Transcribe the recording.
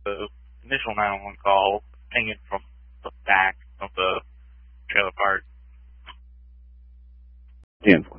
the initial 911 call pinging from the back of the trailer park. 10-4.